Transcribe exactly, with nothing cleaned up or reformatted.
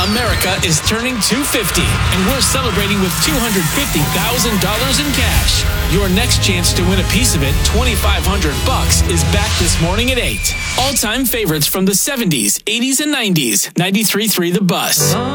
America is turning two hundred fifty, and we're celebrating with two hundred fifty thousand dollars in cash. Your next chance to win a piece of it, twenty-five hundred bucks, is back this morning at eight. All-time favorites from the seventies, eighties, and nineties. ninety-three point three The Bus.